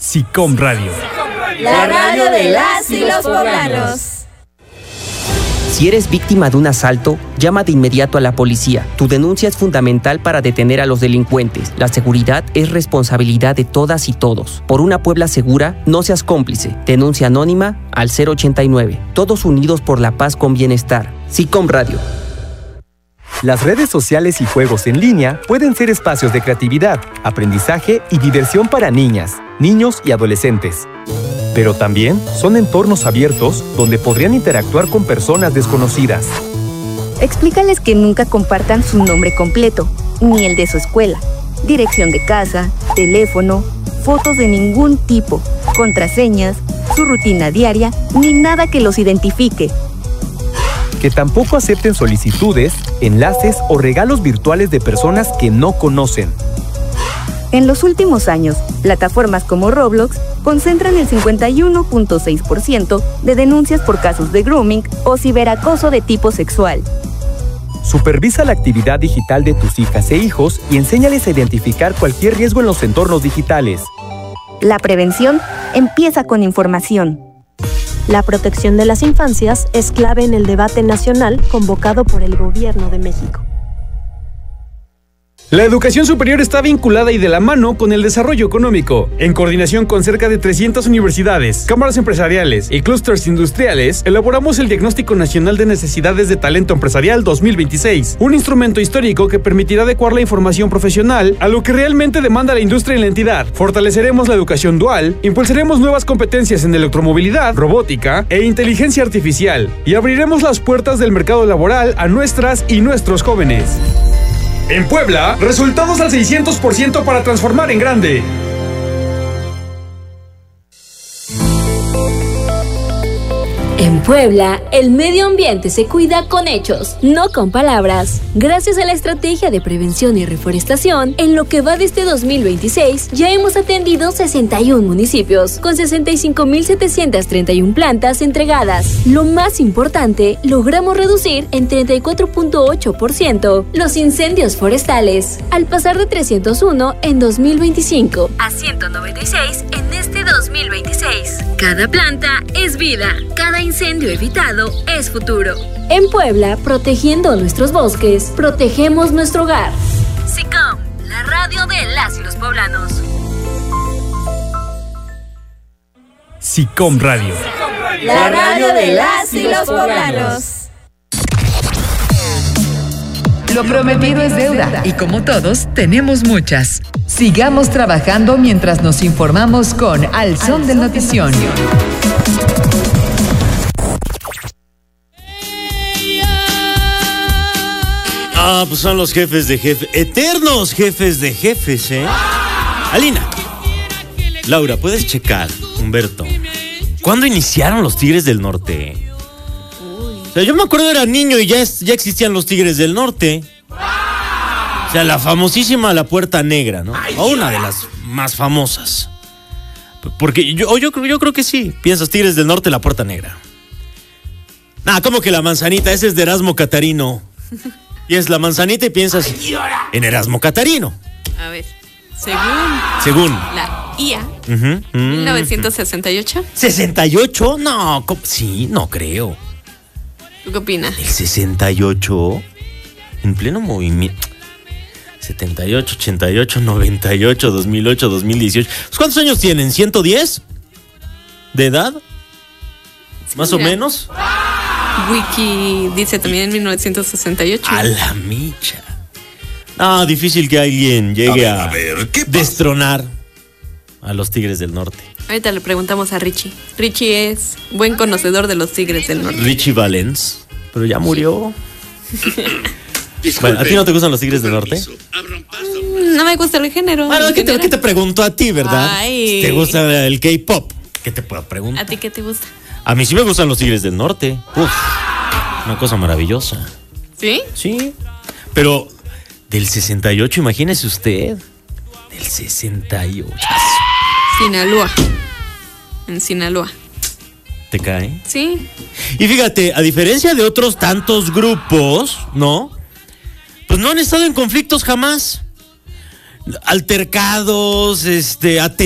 SICOM Radio. La radio de las y los poblanos. Si eres víctima de un asalto, llama de inmediato a la policía. Tu denuncia es fundamental para detener a los delincuentes. La seguridad es responsabilidad de todas y todos. Por una Puebla segura, no seas cómplice. Denuncia anónima al 089. Todos unidos por la paz con bienestar. SICOM Radio. Las redes sociales y juegos en línea pueden ser espacios de creatividad, aprendizaje y diversión para niñas, niños y adolescentes. Pero también son entornos abiertos donde podrían interactuar con personas desconocidas. Explícales que nunca compartan su nombre completo, ni el de su escuela, dirección de casa, teléfono, fotos de ningún tipo, contraseñas, su rutina diaria, ni nada que los identifique. Que tampoco acepten solicitudes, enlaces o regalos virtuales de personas que no conocen. En los últimos años, plataformas como Roblox concentran el 51.6% de denuncias por casos de grooming o ciberacoso de tipo sexual. Supervisa la actividad digital de tus hijas e hijos y enséñales a identificar cualquier riesgo en los entornos digitales. La prevención empieza con información. La protección de las infancias es clave en el debate nacional convocado por el Gobierno de México. La educación superior está vinculada y de la mano con el desarrollo económico. En coordinación con cerca de 300 universidades, cámaras empresariales y clústeres industriales, elaboramos el Diagnóstico Nacional de Necesidades de Talento Empresarial 2026, un instrumento histórico que permitirá adecuar la información profesional a lo que realmente demanda la industria en la entidad. Fortaleceremos la educación dual, impulsaremos nuevas competencias en electromovilidad, robótica e inteligencia artificial, y abriremos las puertas del mercado laboral a nuestras y nuestros jóvenes. En Puebla, resultados al 600% para transformar en grande. En Puebla, el medio ambiente se cuida con hechos, no con palabras. Gracias a la estrategia de prevención y reforestación, en lo que va de este 2026, ya hemos atendido 61 municipios, con 65.731 plantas entregadas. Lo más importante, logramos reducir en 34.8% los incendios forestales, al pasar de 301 en 2025 a 196 en este 2026. Cada planta es vida, cada incendio evitado es futuro. En Puebla, protegiendo nuestros bosques, protegemos nuestro hogar. SICOM, la radio de las y los poblanos. SICOM Radio. La radio de las y los poblanos. Lo prometido es deuda y como todos, tenemos muchas. Sigamos trabajando mientras nos informamos con Al Son del Notición. Pues son los jefes de jefes, eternos jefes de jefes, ¿eh? Alina, Laura, ¿puedes checar, Humberto? ¿Cuándo iniciaron los Tigres del Norte? O sea, yo me acuerdo era niño y ya existían los Tigres del Norte. O sea, la famosísima La Puerta Negra, ¿no? O una de las más famosas. Porque yo creo que sí. Piensas Tigres del Norte, La Puerta Negra. ¿Cómo que La Manzanita? Ese es de Erasmo Catarino. Y es La Manzanita y piensas en Erasmo Catarino. A ver, según la IA, 1968. ¿68? No, sí, no creo. ¿Tú qué opinas? El 68, en pleno movimiento. 78, 88, 98, 2008, 2018. ¿Cuántos años tienen? ¿110? ¿De edad? Sí, ¿más o menos? Wiki dice también en 1968. A la micha. No, difícil que alguien llegue a destronar a los Tigres del Norte. Ahorita le preguntamos a Richie. Richie es buen conocedor de los Tigres del Norte. Richie Valens, pero ya murió. Bueno, ¿a ti no te gustan los Tigres del Norte? No me gusta el género. Bueno, ¿qué te pregunto a ti, verdad? Ay. ¿Te gusta el K-pop? ¿Qué te puedo preguntar? ¿A ti qué te gusta? A mí sí me gustan los Tigres del Norte. Uf, una cosa maravillosa. ¿Sí? Sí. Pero del 68, imagínese usted. Del 68. Sinaloa. En Sinaloa. ¿Te cae? Sí. Y fíjate, a diferencia de otros tantos grupos, ¿no? Pues no han estado en conflictos jamás. Altercados,